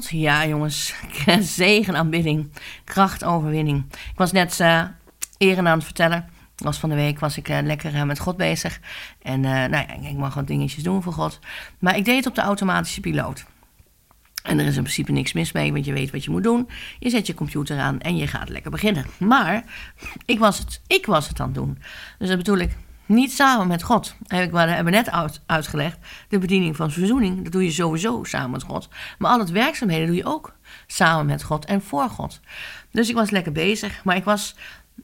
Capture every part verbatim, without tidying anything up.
God? Ja, jongens. Zegenaanbidding. Krachtoverwinning. Ik was net uh, eren aan het vertellen. Was van de week was ik uh, lekker uh, met God bezig. En uh, nou ja, ik mag wat dingetjes doen voor God. Maar ik deed het op de automatische piloot. En er is in principe niks mis mee, want je weet wat je moet doen. Je zet je computer aan en je gaat lekker beginnen. Maar ik was het, ik was het aan het doen. Dus dat bedoel ik, niet samen met God. Heb ik, we hebben net uit, uitgelegd, de bediening van verzoening, dat doe je sowieso samen met God. Maar al het werkzaamheden doe je ook samen met God en voor God. Dus ik was lekker bezig, maar ik was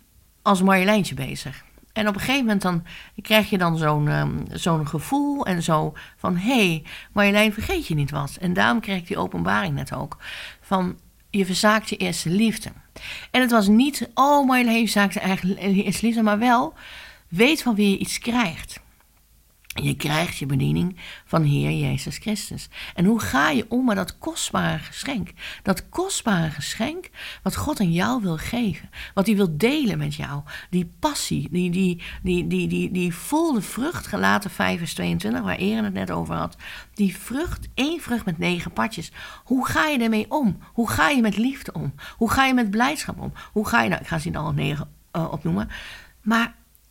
als Marjoleintje bezig. En op een gegeven moment dan krijg je dan zo'n, um, zo'n gevoel en zo van... hé, hey, Marjolein, vergeet je niet wat. En daarom kreeg ik die openbaring net ook. Van, je verzaakt je eerste liefde. En het was niet, oh, Marjolein verzaakt je eigen eerste liefde... maar wel, weet van wie je iets krijgt. Je krijgt je bediening van Heer Jezus Christus. En hoe ga je om met dat kostbare geschenk? Dat kostbare geschenk wat God aan jou wil geven. Wat hij wil delen met jou. Die passie, die, die, die, die, die, die volle vrucht, Galaten vijf vers tweeëntwintig, waar Eren het net over had. Die vrucht, één vrucht met negen partjes. Hoe ga je ermee om? Hoe ga je met liefde om? Hoe ga je met blijdschap om? Hoe ga je, nou, ik ga ze niet alle negen uh, opnoemen. Maar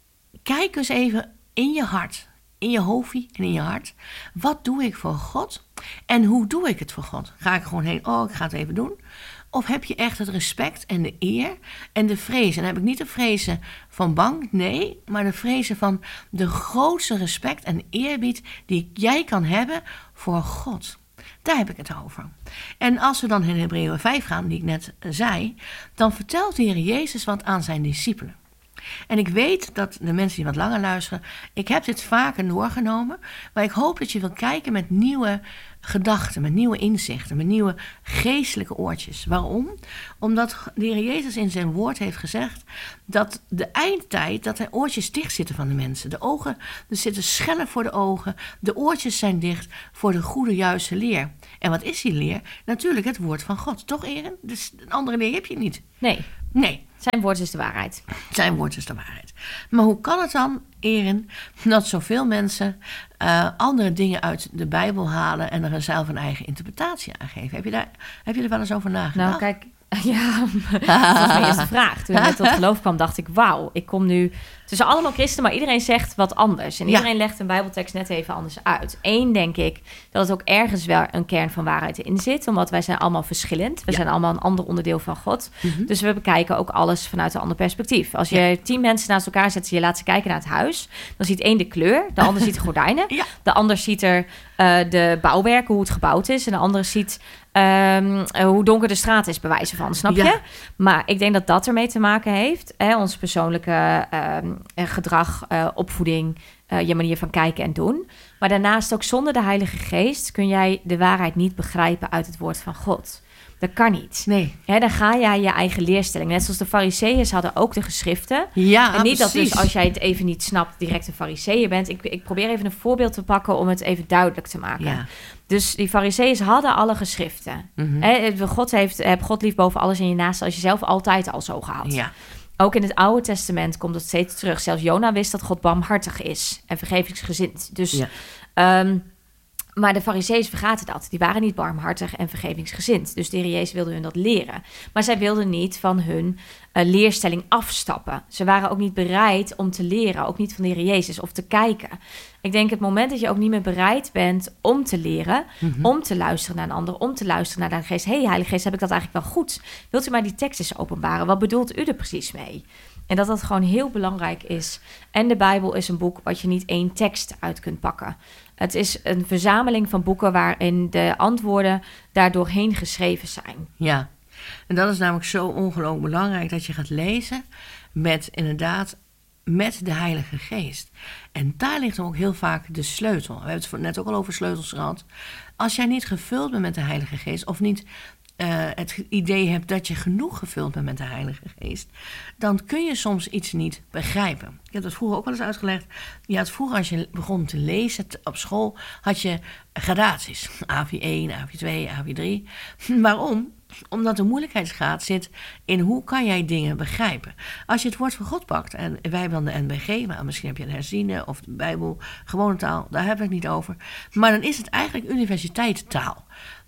kijk eens even in je hart. In je hoofdje en in je hart. Wat doe ik voor God? En hoe doe ik het voor God? Ga ik gewoon heen, oh, ik ga het even doen? Of heb je echt het respect en de eer en de vrees? En dan heb ik niet de vrezen van bang, nee, maar de vrezen van de grootste respect en eerbied die jij kan hebben voor God. Daar heb ik het over. En als we dan in Hebreeën vijf gaan, die ik net zei, dan vertelt de Heer Jezus wat aan zijn discipelen. En ik weet dat de mensen die wat langer luisteren, ik heb dit vaker doorgenomen, maar ik hoop dat je wil kijken met nieuwe gedachten, met nieuwe inzichten, met nieuwe geestelijke oortjes. Waarom? Omdat de Heer Jezus in zijn woord heeft gezegd dat de eindtijd, dat er oortjes dicht zitten van de mensen. De ogen, er zitten schellen voor de ogen, de oortjes zijn dicht voor de goede, juiste leer. En wat is die leer? Natuurlijk het woord van God. Toch, Eren? Dus een andere leer heb je niet. Nee. Nee. Zijn woord is de waarheid. Zijn woord is de waarheid. Maar hoe kan het dan, Eren, dat zoveel mensen uh, andere dingen uit de Bijbel halen en er zelf een eigen interpretatie aan geven? Heb je, daar, heb je er wel eens over nagedacht? Nou, kijk, ja, dat was mijn eerste vraag. Toen ik net tot geloof kwam, dacht ik, wauw, ik kom nu tussen allemaal christenen, maar iedereen zegt wat anders. En iedereen ja. legt een Bijbeltekst net even anders uit. Eén, denk ik, dat het ook ergens wel een kern van waarheid in zit, omdat wij zijn allemaal verschillend. We ja. zijn allemaal een ander onderdeel van God. Mm-hmm. Dus we bekijken ook alles vanuit een ander perspectief. Als je ja. tien mensen naast elkaar zet en je laat ze kijken naar het huis, dan ziet één de kleur, de ander ziet de gordijnen, ja. de ander ziet er uh, de bouwwerken, hoe het gebouwd is, en de andere ziet Um, hoe donker de straat is, bij wijze van, snap je? Ja. Maar ik denk dat dat ermee te maken heeft. Hè? Ons persoonlijke um, gedrag, uh, opvoeding, uh, je manier van kijken en doen. Maar daarnaast ook zonder de Heilige Geest kun jij de waarheid niet begrijpen uit het woord van God. Dat kan niet. Nee. Hè, dan ga jij je eigen leerstelling. Net zoals de Farizeeën hadden ook de geschriften. Ja, en niet precies. dat dus als jij het even niet snapt, direct een Farizeeën bent. Ik, ik probeer even een voorbeeld te pakken om het even duidelijk te maken. Ja. Dus die Farizeeën hadden alle geschriften. Mm-hmm. He, God heeft, heb God lief boven alles en je naaste als jezelf altijd al zo gehad. Ja. Ook in het Oude Testament komt dat steeds terug. Zelfs Jona wist dat God barmhartig is en vergevingsgezind. Dus, ja. um, maar de Farizeeën vergaten dat. Die waren niet barmhartig en vergevingsgezind. Dus de Heer Jezus wilde hun dat leren. Maar zij wilden niet van hun uh, leerstelling afstappen. Ze waren ook niet bereid om te leren. Ook niet van de Heer Jezus of te kijken. Ik denk het moment dat je ook niet meer bereid bent om te leren, mm-hmm. om te luisteren naar een ander, om te luisteren naar de Geest. Hé, hey, Heilige Geest, heb ik dat eigenlijk wel goed? Wilt u mij die tekst eens openbaren? Wat bedoelt u er precies mee? En dat dat gewoon heel belangrijk is. En de Bijbel is een boek wat je niet één tekst uit kunt pakken. Het is een verzameling van boeken waarin de antwoorden daardoorheen geschreven zijn. Ja, en dat is namelijk zo ongelooflijk belangrijk dat je gaat lezen met inderdaad met de Heilige Geest. En daar ligt ook heel vaak de sleutel. We hebben het net ook al over sleutels gehad. Als jij niet gevuld bent met de Heilige Geest of niet Uh, het idee hebt dat je genoeg gevuld bent met de Heilige Geest, dan kun je soms iets niet begrijpen. Ik heb dat vroeger ook wel eens uitgelegd. Je had vroeger, als je begon te lezen op school, had je gradaties. A vier één, A vier twee, A vier drie. Waarom? Omdat de moeilijkheidsgraad zit in hoe kan jij dingen begrijpen. Als je het woord van God pakt, en wij hebben dan de N B G, maar misschien heb je een herziene of de Bijbel, gewone taal, daar hebben we het niet over. Maar dan is het eigenlijk universiteittaal.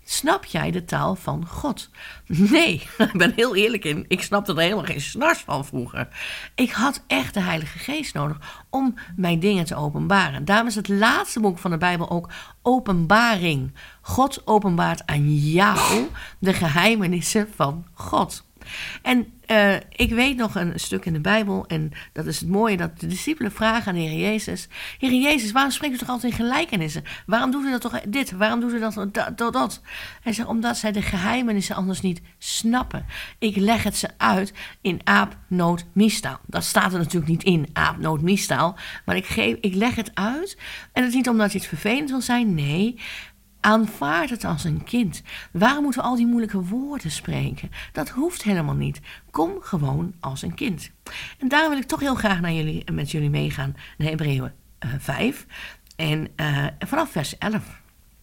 Snap jij de taal van God? Nee, ik ben heel eerlijk in. Ik snapte er helemaal geen snars van vroeger. Ik had echt de Heilige Geest nodig om mij dingen te openbaren. Daarom is het laatste boek van de Bijbel ook Openbaring. God openbaart aan jou de geheimenissen van God. En uh, ik weet nog een stuk in de Bijbel, en dat is het mooie, dat de discipelen vragen aan de Heer Jezus: Heer Jezus, waarom spreekt u toch altijd in gelijkenissen? Waarom doet u dat toch dit? Waarom doet u dat dat, dat, dat? Hij zegt, omdat zij de geheimenissen anders niet snappen. Ik leg het ze uit in aap, noot, miestaal. Dat staat er natuurlijk niet in, aap, noot, miestaal. Maar ik, geef, ik leg het uit. En het is niet omdat het vervelend wil zijn, nee. Aanvaard het als een kind. Waarom moeten we al die moeilijke woorden spreken? Dat hoeft helemaal niet. Kom gewoon als een kind. En daarom wil ik toch heel graag naar jullie, met jullie meegaan naar Hebreeën uh, vijf. En uh, vanaf vers elf.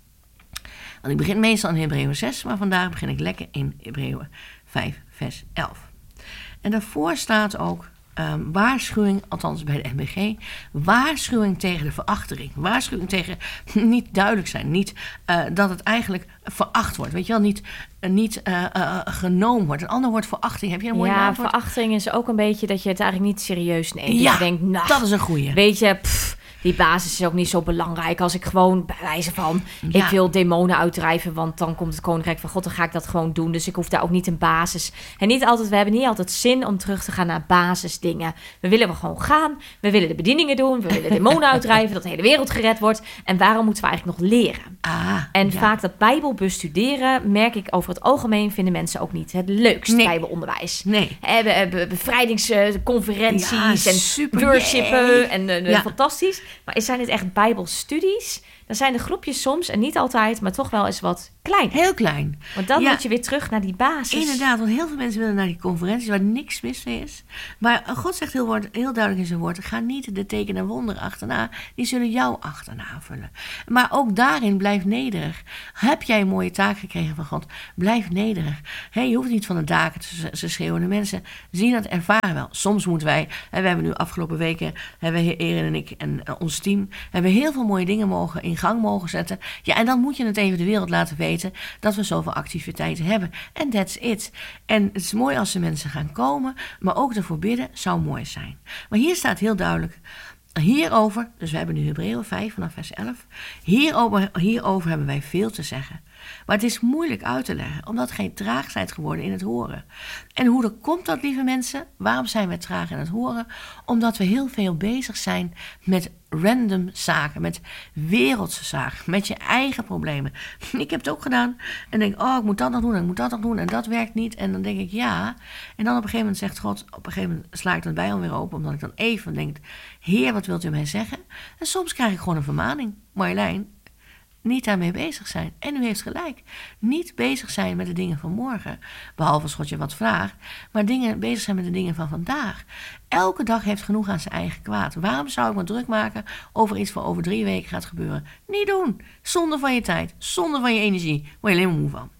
Want ik begin meestal in Hebreeën zes, maar vandaag begin ik lekker in Hebreeën vijf, vers elf. En daarvoor staat ook Um, waarschuwing, althans bij de M B G, waarschuwing tegen de verachting. Waarschuwing tegen niet duidelijk zijn. Niet uh, dat het eigenlijk veracht wordt. Weet je wel, niet, uh, niet uh, uh, genomen wordt. Een ander woord verachting. Heb je een mooi ja, naamwoord? Verachting is ook een beetje dat je het eigenlijk niet serieus neemt. Ja, je denkt, nou, dat is een goeie. Weet je, pff, die basis is ook niet zo belangrijk als ik gewoon bij wijze van, Ja. ik wil demonen uitdrijven, want dan komt het koninkrijk van God, dan ga ik dat gewoon doen. Dus ik hoef daar ook niet een basis. En niet altijd, we hebben niet altijd zin om terug te gaan naar basisdingen. We willen wel gewoon gaan, we willen de bedieningen doen, we willen demonen uitdrijven, dat de hele wereld gered wordt. En waarom moeten we eigenlijk nog leren? Ah, En ja. vaak dat Bijbel bestuderen, merk ik over het algemeen, vinden mensen ook niet het leukste Nee. Bijbelonderwijs. Nee. Eh, be- be- bevrijdingsconferenties Ja, en super, worshipen yay. en uh, Ja. fantastisch. Maar zijn het echt Bijbelstudies? Dan zijn de groepjes soms, en niet altijd, maar toch wel eens wat klein. Heel klein. Want dan Ja. moet je weer terug naar die basis. Inderdaad, want heel veel mensen willen naar die conferenties waar niks mis mee is. Maar God zegt heel, woord, heel duidelijk in zijn woord: ga niet de tekenen en wonderen achterna, die zullen jou achterna vullen. Maar ook daarin blijf nederig. Heb jij een mooie taak gekregen van God? Blijf nederig. He, je hoeft niet van de daken te, te schreeuwen. De mensen zien dat, ervaren wel. Soms moeten wij, en we hebben nu afgelopen weken, hebben Erin en ik en uh, ons team, hebben heel veel mooie dingen mogen in gang mogen zetten. Ja, en dan moet je het even de wereld laten weten dat we zoveel activiteiten hebben. En that's it. En het is mooi als de mensen gaan komen, maar ook ervoor bidden zou mooi zijn. Maar hier staat heel duidelijk hierover, dus we hebben nu Hebreeën vijf vanaf vers elf. Hierover, hierover hebben wij veel te zeggen. Maar het is moeilijk uit te leggen, omdat geen traag zijt geworden in het horen. En hoe dat komt dat, lieve mensen? Waarom zijn we traag in het horen? Omdat we heel veel bezig zijn met random zaken, met wereldse zaken, met je eigen problemen. Ik heb het ook gedaan en denk, oh, ik moet dat nog doen en ik moet dat nog doen en dat werkt niet. En dan denk ik, ja. En dan op een gegeven moment zegt God, op een gegeven moment sla ik dat bij alweer open, omdat ik dan even denk, Heer, wat wilt u mij zeggen? En soms krijg ik gewoon een vermaning. Marjolein, niet daarmee bezig zijn. En u heeft gelijk. Niet bezig zijn met de dingen van morgen. Behalve als God je wat vraagt. Maar dingen, bezig zijn met de dingen van vandaag. Elke dag heeft genoeg aan zijn eigen kwaad. Waarom zou ik me druk maken over iets wat over drie weken gaat gebeuren? Niet doen. Zonde van je tijd. Zonde van je energie. Daar word je alleen maar moe van.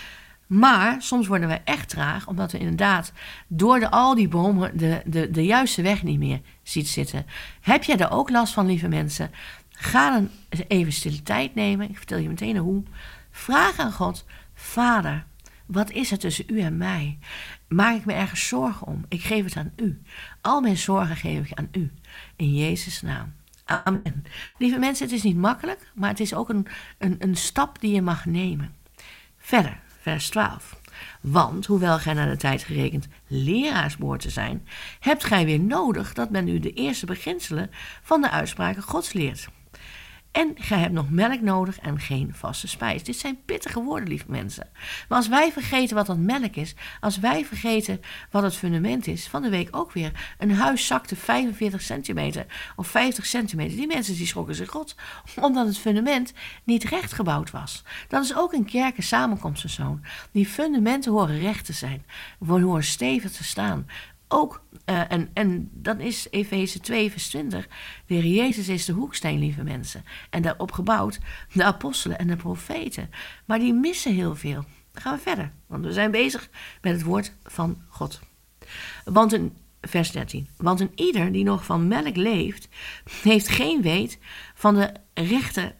Maar soms worden we echt traag, omdat we inderdaad door de, al die bomen de, de, de juiste weg niet meer ziet zitten. Heb jij er ook last van, lieve mensen? Ga dan even stille tijd nemen. Ik vertel je meteen hoe. Vraag aan God: Vader, wat is er tussen u en mij? Maak ik me ergens zorgen om? Ik geef het aan u. Al mijn zorgen geef ik aan u. In Jezus' naam. Amen. Lieve mensen, het is niet makkelijk, maar het is ook een, een, een stap die je mag nemen. Verder, vers twaalf. Want, hoewel gij naar de tijd gerekend leraars behoort te zijn, hebt gij weer nodig dat men u de eerste beginselen van de uitspraken Gods leert. En gij hebt nog melk nodig en geen vaste spijs. Dit zijn pittige woorden, lieve mensen. Maar als wij vergeten wat dat melk is, als wij vergeten wat het fundament is, van de week ook weer. Een huis zakte vijfenveertig centimeter of vijftig centimeter. Die mensen die schrokken zich rot, omdat het fundament niet recht gebouwd was. Dat is ook in kerken samenkomst en zo. Die fundamenten horen recht te zijn. We horen stevig te staan. Ook, uh, en, en dan is Efeze twee vers twintig, de Heer Jezus is de hoeksteen, lieve mensen. En daarop gebouwd de apostelen en de profeten. Maar die missen heel veel. Dan gaan we verder, want we zijn bezig met het woord van God. Want een, vers dertien, want een ieder die nog van melk leeft, heeft geen weet van de rechte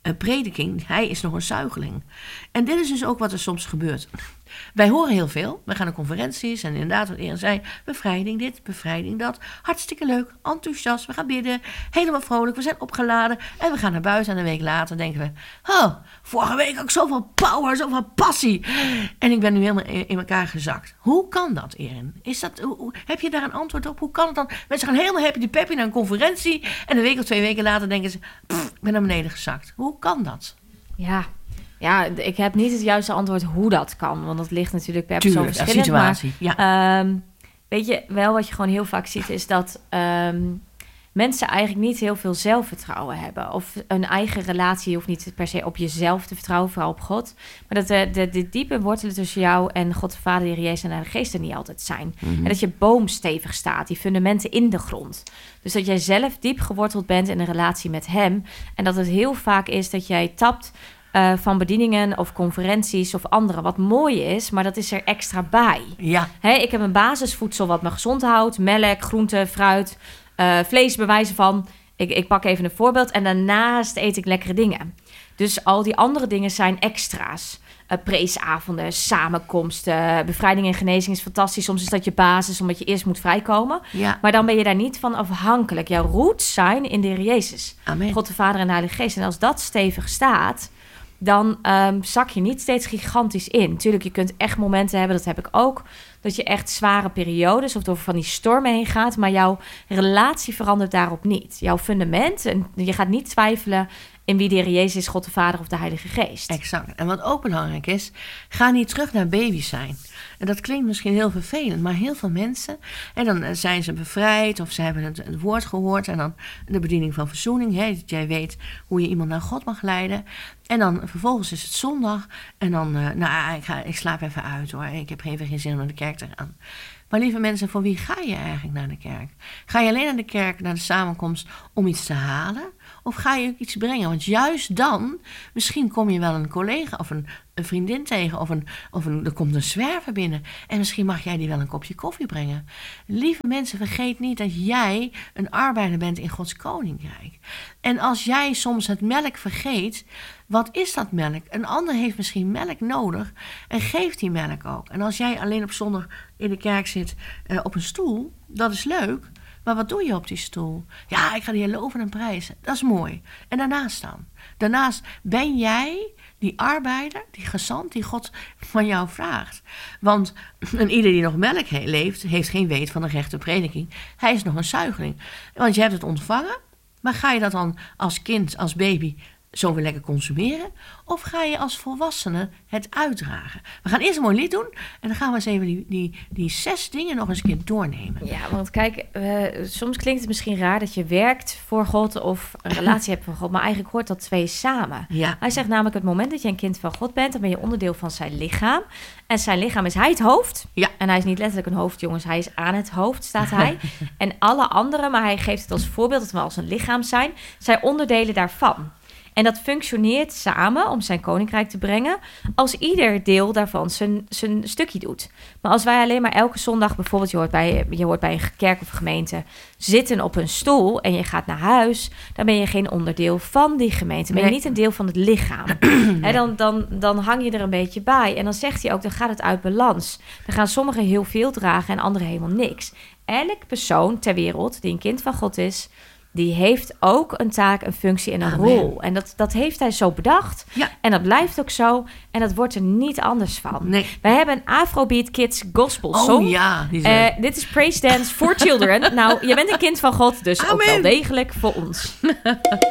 uh, prediking, hij is nog een zuigeling. En dit is dus ook wat er soms gebeurt. Wij horen heel veel. We gaan naar conferenties en inderdaad, wat Erin zei, bevrijding dit, bevrijding dat. Hartstikke leuk, enthousiast, we gaan bidden, helemaal vrolijk, we zijn opgeladen en we gaan naar buiten. En een week later denken we, oh, vorige week had ik zoveel power, zoveel passie. En ik ben nu helemaal in, in elkaar gezakt. Hoe kan dat, Erin? Is dat, hoe, heb je daar een antwoord op? Hoe kan het dan? Mensen gaan helemaal happy de peppy naar een conferentie en een week of twee weken later denken ze, pff, ik ben naar beneden gezakt. Hoe kan dat? Ja, Ja, ik heb niet het juiste antwoord hoe dat kan. Want dat ligt natuurlijk per persoon Tuurlijk, verschillend. situatie, maar, ja. um, weet je, wel wat je gewoon heel vaak ziet... is dat um, mensen eigenlijk niet heel veel zelfvertrouwen hebben. Of een eigen relatie. Je hoeft niet per se op jezelf te vertrouwen, vooral op God. Maar dat de, de, de diepe wortelen tussen jou en God de Vader, de Heer Jezus en de Geest er niet altijd zijn. Mm-hmm. En dat je boom stevig staat, die fundamenten in de grond. Dus dat jij zelf diep geworteld bent in een relatie met hem. En dat het heel vaak is dat jij tapt... Uh, van bedieningen of conferenties of andere. Wat mooi is, maar dat is er extra bij. Ja. Hè, ik heb een basisvoedsel wat me gezond houdt. Melk, groente, fruit, uh, vlees bewijzen van. Ik, ik pak even een voorbeeld. En daarnaast eet ik lekkere dingen. Dus al die andere dingen zijn extra's. Uh, preesavonden, samenkomsten, bevrijding en genezing is fantastisch. Soms is dat je basis, omdat je eerst moet vrijkomen. Ja. Maar dan ben je daar niet van afhankelijk. Jouw roots zijn in de Heer Jezus. Amen. God de Vader en de Heilige Geest. En als dat stevig staat... dan um, zak je niet steeds gigantisch in. Tuurlijk, je kunt echt momenten hebben, dat heb ik ook... dat je echt zware periodes of door van die stormen heen gaat... maar jouw relatie verandert daarop niet. Jouw fundament, en je gaat niet twijfelen... in wie de Heer Jezus is, God de Vader of de Heilige Geest. Exact. En wat ook belangrijk is, ga niet terug naar baby zijn. En dat klinkt misschien heel vervelend, maar heel veel mensen... en dan zijn ze bevrijd of ze hebben het, het woord gehoord... en dan de bediening van verzoening, hè, dat jij weet hoe je iemand naar God mag leiden... En dan vervolgens is het zondag en dan, uh, nou, ik, ga, ik slaap even uit hoor. Ik heb even geen zin om naar de kerk te gaan. Maar lieve mensen, voor wie ga je eigenlijk naar de kerk? Ga je alleen naar de kerk, naar de samenkomst om iets te halen? Of ga je ook iets brengen? Want juist dan, misschien kom je wel een collega of een, een vriendin tegen... Of, een, of een, er komt een zwerver binnen en misschien mag jij die wel een kopje koffie brengen. Lieve mensen, vergeet niet dat jij een arbeider bent in Gods koninkrijk. En als jij soms het melk vergeet... Wat is dat melk? Een ander heeft misschien melk nodig en geeft die melk ook. En als jij alleen op zondag in de kerk zit uh, op een stoel, dat is leuk. Maar wat doe je op die stoel? Ja, ik ga die Heer loven en prijzen. Dat is mooi. En daarnaast dan? Daarnaast ben jij die arbeider, die gezant, die God van jou vraagt. Want een ieder die nog melk he- leeft, heeft geen weet van de rechte prediking. Hij is nog een zuigeling. Want je hebt het ontvangen, maar ga je dat dan als kind, als baby... zo weer lekker consumeren? Of ga je als volwassene het uitdragen? We gaan eerst een mooi lied doen. En dan gaan we eens even die, die, die zes dingen nog eens een keer doornemen. Ja, want kijk, uh, soms klinkt het misschien raar dat je werkt voor God of een relatie hebt van God. Maar eigenlijk hoort dat twee samen. Ja. Hij zegt namelijk, het moment dat je een kind van God bent, dan ben je onderdeel van zijn lichaam. En zijn lichaam is hij het hoofd. Ja. En hij is niet letterlijk een hoofd, jongens. Hij is aan het hoofd, staat hij. En alle anderen, maar hij geeft het als voorbeeld dat we als een lichaam zijn, zijn onderdelen daarvan. En dat functioneert samen om zijn koninkrijk te brengen... als ieder deel daarvan zijn, zijn stukje doet. Maar als wij alleen maar elke zondag... bijvoorbeeld je hoort, bij, je hoort bij een kerk of gemeente... zitten op een stoel en je gaat naar huis... dan ben je geen onderdeel van die gemeente. Ben je Nee. niet een deel van het lichaam. He, dan, dan, dan hang je er een beetje bij. En dan zegt hij ook, dan gaat het uit balans. Dan gaan sommigen heel veel dragen en anderen helemaal niks. Elk persoon ter wereld die een kind van God is... die heeft ook een taak, een functie en een Amen. rol. En dat, dat heeft hij zo bedacht. Ja. En dat blijft ook zo. En dat wordt er niet anders van. Nee. Wij hebben een Afrobeat Kids gospel song. Oh ja, die is Uh, leuk. dit is Praise Dance for Children. Nou, je bent een kind van God, dus ook Amen. wel degelijk voor ons.